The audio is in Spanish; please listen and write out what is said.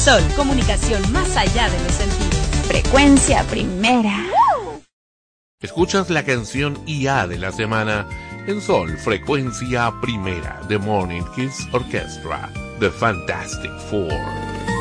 Sol, comunicación más allá de los sentidos. Frecuencia primera. Escuchas la canción IA de la semana en Sol, Frecuencia Primera, The Morning Kiss Orchestra, The Fantastic Four.